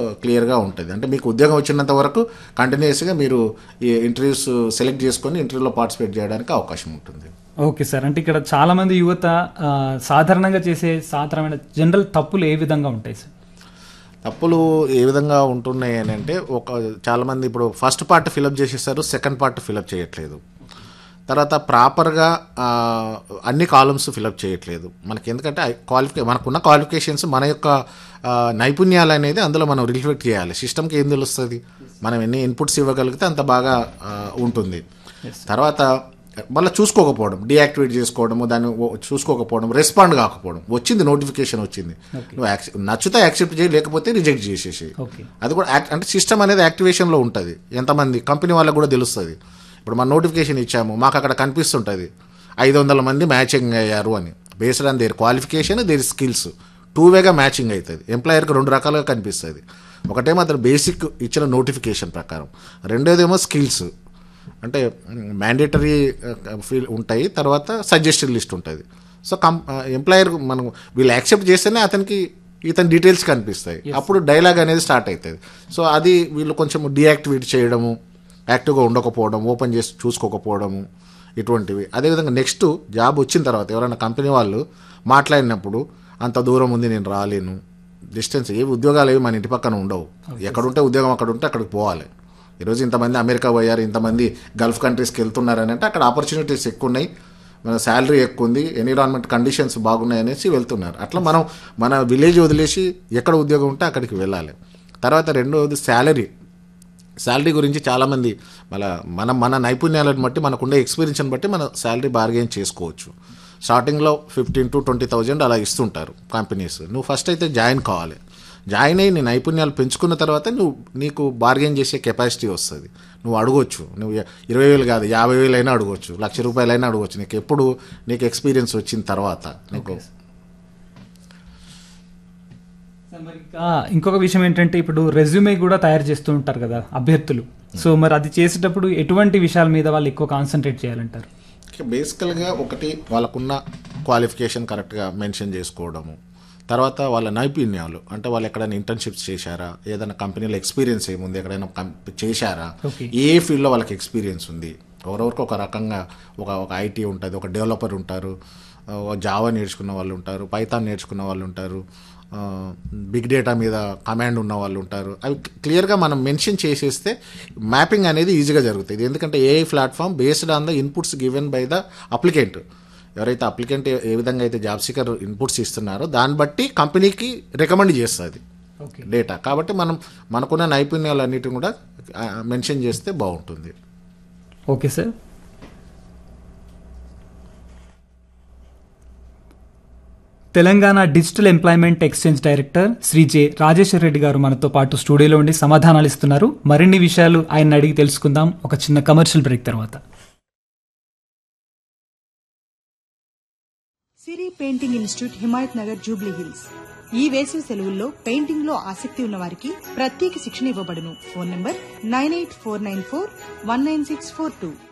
క్లియర్గా ఉంటుంది. అంటే మీకు ఉద్యోగం వచ్చినంత వరకు కంటిన్యూస్గా మీరు ఈ ఇంటర్వ్యూస్ సెలెక్ట్ చేసుకొని ఇంటర్వ్యూలో పార్టిసిపేట్ చేయడానికి అవకాశం ఉంటుంది. Okay sir. అంటే ఇక్కడ చాలా మంది యువత సాధారణంగా చేసే సాధారణమైన జనరల్ తప్పులు ఏ విధంగా ఉంటాయి సార్? తప్పులు ఏ విధంగా ఉంటున్నాయి అని అంటే, చాలామంది ఇప్పుడు ఫస్ట్ పార్ట్ ఫిలప్ చేసేస్తారు, సెకండ్ పార్ట్ ఫిలప్ చేయట్లేదు. తర్వాత ప్రాపర్గా అన్ని కాలమ్స్ ఫిలప్ చేయట్లేదు. మనకి ఎందుకంటే మనకున్న క్వాలిఫికేషన్స్, మన యొక్క నైపుణ్యాలు అనేది అందులో మనం రిఫ్లెక్ట్ చేయాలి. సిస్టమ్కి ఏం తెలుస్తుంది, మనం ఎన్ని ఇన్పుట్స్ ఇవ్వగలిగితే అంత బాగా ఉంటుంది. తర్వాత మళ్ళీ చూసుకోకపోవడం, డీయాక్టివేట్ చేసుకోవడము, దాన్ని చూసుకోకపోవడం, రెస్పాండ్ కాకపోవడం. వచ్చింది నోటిఫికేషన్ వచ్చింది, నువ్వు నచ్చితే యాక్సెప్ట్ చేయి, లేకపోతే రిజెక్ట్ చేసేసి. అది కూడా అంటే సిస్టమ్ అనేది యాక్టివేషన్లో ఉంటుంది. ఎంతమంది కంపెనీ వాళ్ళకు కూడా తెలుస్తుంది. ఇప్పుడు మనం నోటిఫికేషన్ ఇచ్చాము, మాకు అక్కడ కనిపిస్తుంటుంది 500 మంది మ్యాచింగ్ అయ్యారు అని. Based on their qualification, their skills, two Vega matching అవుతుంది. ఎంప్లాయర్కి 2 రకాలుగా కనిపిస్తుంది. ఒకటేమో అతను బేసిక్ ఇచ్చిన నోటిఫికేషన్ ప్రకారం, రెండోదేమో స్కిల్స్ అంటే మ్యాండేటరీ ఉంటాయి, తర్వాత సజెస్టెడ్ లిస్ట్ ఉంటుంది. సో ఎంప్లాయర్ మనం వీళ్ళు యాక్సెప్ట్ చేస్తేనే అతనికి ఇతని డీటెయిల్స్ కనిపిస్తాయి. అప్పుడు డైలాగ్ అనేది స్టార్ట్ అవుతుంది. సో అది వీళ్ళు కొంచెం డీయాక్టివేట్ చేయడము, యాక్టివ్గా ఉండకపోవడం, ఓపెన్ చేసి చూసుకోకపోవడము, ఇటువంటివి. అదేవిధంగా నెక్స్ట్ జాబ్ వచ్చిన తర్వాత ఎవరైనా కంపెనీ వాళ్ళు మాట్లాడినప్పుడు, అంత దూరం ఉంది నేను రాలేను, డిస్టెన్స్, ఏ ఉద్యోగాలు ఏవి మన ఇంటి పక్కన ఉండవు, ఎక్కడుంటే ఉద్యోగం అక్కడ ఉంటే అక్కడికి పోవాలి. ఈరోజు ఇంతమంది అమెరికా పోయారు, ఇంతమంది గల్ఫ్ కంట్రీస్కి వెళ్తున్నారని అంటే అక్కడ ఆపర్చునిటీస్ ఎక్కువ ఉన్నాయి, మన శాలరీ ఎక్కువ ఉంది, ఎన్విరాన్మెంట్ కండిషన్స్ బాగున్నాయి అనేసి వెళ్తున్నారు. అట్లా మనం మన విలేజ్ వదిలేసి ఎక్కడ ఉద్యోగం ఉంటే అక్కడికి వెళ్ళాలి. తర్వాత రెండవది శాలరీ గురించి చాలామంది మన నైపుణ్యాలను బట్టి, మనకుండే ఎక్స్పీరియన్స్ని బట్టి మన శాలరీ బార్గెయిన్ చేసుకోవచ్చు. స్టార్టింగ్లో 15,000 to 20,000 అలా ఇస్తుంటారు కంపెనీస్. నువ్వు ఫస్ట్ అయితే జాయిన్ కావాలి. జాయిన్ అయ్యి నీ నైపుణ్యాలు పెంచుకున్న తర్వాత నీకు బార్గెయిన్ చేసే కెపాసిటీ వస్తుంది. నువ్వు అడగొచ్చు, నువ్వు 20,000 కాదు 50,000 అయినా అడగొచ్చు, ₹1,00,000 అయినా అడగొచ్చు, నీకు ఎక్స్పీరియన్స్ వచ్చిన తర్వాత. నీకు ఇంకొక విషయం ఏంటంటే, ఇప్పుడు రెజ్యూమే కూడా తయారు చేస్తూ ఉంటారు కదా అభ్యర్థులు. సో మరి అది చేసేటప్పుడు ఎటువంటి విషయాల మీద వాళ్ళు ఎక్కువ కాన్సన్ట్రేట్ చేయాలంటారు? బేసికల్గా ఒకటి, వాళ్ళకున్న క్వాలిఫికేషన్ కరెక్ట్గా మెన్షన్ చేసుకోవడము. తర్వాత వాళ్ళ నైపుణ్యాలు, అంటే వాళ్ళు ఎక్కడైనా ఇంటర్న్షిప్స్ చేశారా, ఏదైనా కంపెనీలో ఎక్స్పీరియన్స్ ఏముంది, ఎక్కడైనా చేశారా, ఏ ఫీల్డ్లో వాళ్ళకి ఎక్స్పీరియన్స్ ఉంది. ఎవరెవరికి ఒక రకంగా ఒక ఐటీ ఉంటుంది, ఒక డెవలపర్ ఉంటారు, జావా నేర్చుకున్న వాళ్ళు ఉంటారు, పైథాన్ నేర్చుకున్న వాళ్ళు ఉంటారు, బిగ్ డేటా మీద కమాండ్ ఉన్న వాళ్ళు ఉంటారు. అవి క్లియర్గా మనం మెన్షన్ చేసేస్తే మ్యాపింగ్ అనేది ఈజీగా జరుగుతుంది. ఎందుకంటే AI platform based on the inputs given by the applicant. ఎవరైతే అప్లికెంట్ ఏ విధంగా అయితే జాబ్ సీకర్ ఇన్పుట్స్ ఇస్తున్నారో దాన్ని బట్టి కంపెనీకి రికమెండ్ చేస్తుంది డేటా. కాబట్టి మనకున్న నైపుణ్యాలన్నిటిని కూడా మెన్షన్ చేస్తే బాగుంటుంది. Okay sir. Telangana digital employment exchange director Shri J Rajeshwar Reddy గారు మనతో పాటు స్టూడియోలో ఉండి సమాధానాలు ఇస్తున్నారు. మరిన్ని విషయాలు ఆయన అడిగి తెలుసుకుందాం ఒక చిన్న కమర్షియల్ బ్రేక్ తర్వాత. సిరి painting institute, Himayat Nagar, Jubilee hills. ఈ వేసవి సెలవుల్లో పెయింటింగ్ లో ఆసక్తి ఉన్న వారికి ప్రత్యేక శిక్షణ ఇవ్వబడును. Phone number 9849419642.